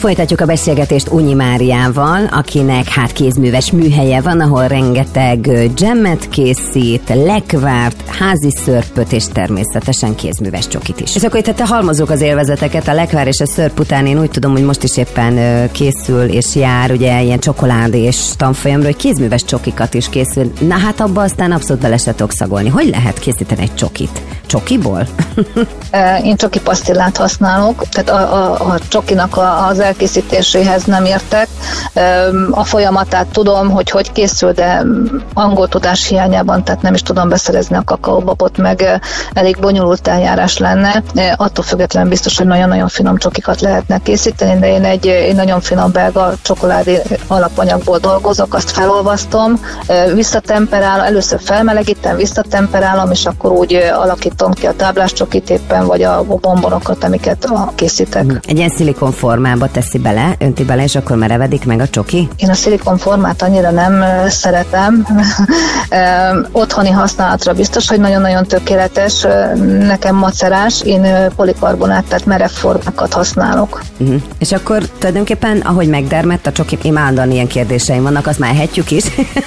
Folytatjuk a beszélgetést Unyi Máriával, akinek kézműves műhelye van, ahol rengeteg dzsemmet készít, lekvárt, házi szörpöt és természetesen kézműves csokit is. És akkor itt halmozzuk az élvezeteket, a lekvár és a szörp után én úgy tudom, hogy most is éppen készül és jár, ugye ilyen csokoládés tanfolyamra, hogy kézműves csokikat is készül. Na hát abba aztán abszolút bele se tudok szagolni. Hogy lehet készíteni egy csokit? Csokiból? Én csoki pasztillát használok, tehát a csokinak az elkészítéséhez nem értek. A folyamatát tudom, hogy készül, de angol tudás hiányában, tehát nem is tudom beszerezni a kakaóbabot, meg elég bonyolult eljárás lenne. Attól függetlenül biztos, hogy nagyon-nagyon finom csokikat lehetne készíteni, de én egy nagyon finom belga csokoládé alapanyagból dolgozok, azt felolvasztom, visszatemperálom, először felmelegítem, visszatemperálom, és akkor úgy alakítom ki a táblás csokit éppen, vagy a bombonokat, amiket készítek. Egy ilyen szilikonformába teszi bele, önti bele, és akkor merevedik meg a csoki? Én a szilikonformát annyira nem szeretem. Otthoni használatra biztos, hogy nagyon-nagyon tökéletes, nekem macerás, én polikarbonát, tehát merev formákat használok. És akkor tulajdonképpen, ahogy megdermett a csoki, imádóan ilyen kérdéseim vannak, azt már ehetjük is.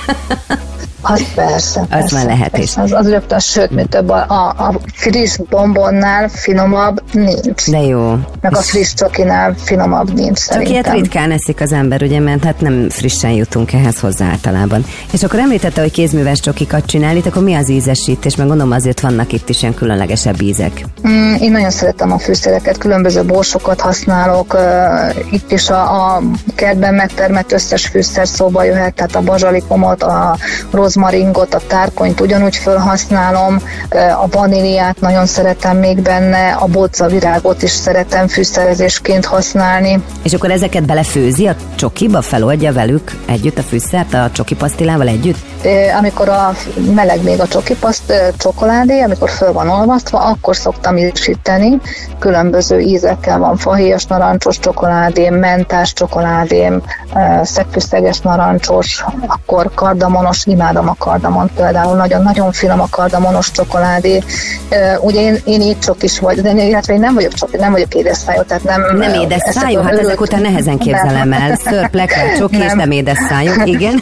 Hát persze. Az már lehet is. Az rögtön, sőt, mi több, a friss bombonnál finomabb nincs. De jó. Meg a friss csokinál finomabb nincs szerintem. Csak ilyet ritkán eszik az ember, ugye, mert hát nem frissen jutunk ehhez hozzá általában. És akkor említette, hogy kézműves csokikat csinál, itt akkor mi az ízesítés? Meg gondolom azért vannak itt is ilyen különlegesebb ízek. Én nagyon szeretem a fűszereket, különböző borsokat használok, itt is a kertben megtermett összes fűszer szóba jöhet, tehát a bazsalikomot, a rozmaringot, a tárkonyt ugyanúgy felhasználom, a vaníliát nagyon szeretem még benne, a bócavirágot is szeretem fűszerezésként használni. És akkor ezeket belefőzi a csokiba, feloldja velük együtt a fűszert, a csoki pasztillával együtt? Amikor meleg még a csokoládé, amikor föl van olvasztva, akkor szoktam ízesíteni. Különböző ízekkel van fahéjas narancsos csokoládém, mentás csokoládém, szegfűszeges narancsos, akkor kardamonos, imádom a kardamont például, nagyon-nagyon finom a kardamonos csokoládé. Ugye én így csokis vagy, de illetve én nem vagyok édesszájú, tehát nem édesszájú? Hát ezek után nehezen képzelem el. Szörp, lekvár, csoki, és nem édesszájú, igen.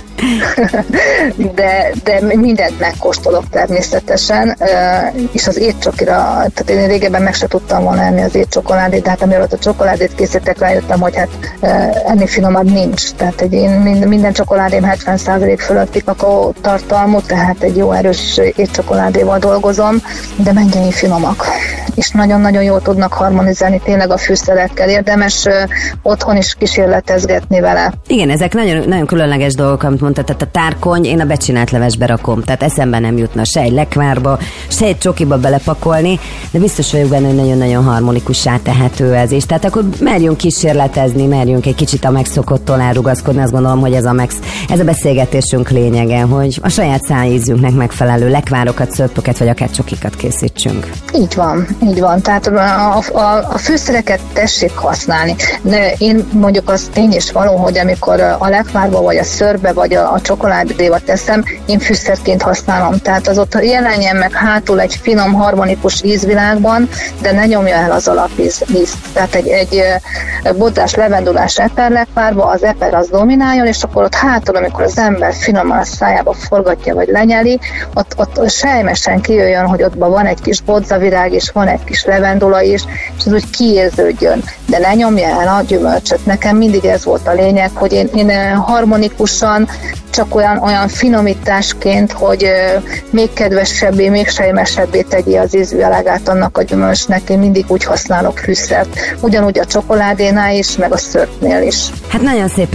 De mindent megkóstolok természetesen, és az étcsokira, tehát én régebben meg se tudtam volna enni az étcsokoládét, de hát amiről a csokoládét készítek, rájöttem, hogy hát ennél finomabb nincs. Tehát én minden csokoládém 70% fölötti kakaó tartalmú, tehát egy jó erős étcsokoládéval dolgozom, de mennyei finomak. És nagyon-nagyon jól tudnak harmonizálni tényleg a fűszerekkel. Érdemes otthon is kísérletezgetni vele. Igen, ezek nagyon, nagyon különleges dolgok, amit mondtad, tehát a tárkony, én a becsinált levesbe rakom, tehát eszembe nem jutna se egy lekvárba, se egy csokiba belepakolni, de biztos vagyok benne, hogy nagyon-nagyon harmonikussá tehető ez is. Tehát akkor merjünk kísérletezni, merjünk egy kicsit a megszokottól elrugaszkodni, azt gondolom, hogy ez a beszélgetésünk lényege, hogy a saját szájízünknek megfelelő lekvárokat, szörpöket vagy akár csokikat készítsünk. Így van. Tehát a fűszereket tessék használni. De én mondjuk az tény is való, hogy amikor a lekvárba vagy a szörbe vagy a csokoládéba teszem, én fűszerként használom. Tehát az ott jelenjen meg hátul egy finom, harmonikus ízvilágban, de ne nyomja el az alapízt. Tehát egy bodzás, levendulás eperlekvárba az eper az domináljon, és akkor ott hátul, amikor az ember finoman a szájába forgatja vagy lenyeli, ott sejmesen kijöjjön, hogy ott van egy kis bodzavirág és van egy kis levendula is, és az úgy kiérződjön. De ne nyomja el a gyümölcsöt. Nekem mindig ez volt a lényeg, hogy én harmonikusan, csak olyan finomításként, hogy még kedvesebbé, még sejmesebbé tegye az ízvilágát annak a gyümölcsnek. Én mindig úgy használok fűszert. Ugyanúgy a csokoládénál is, meg a szörpnél is. Hát nagyon szépen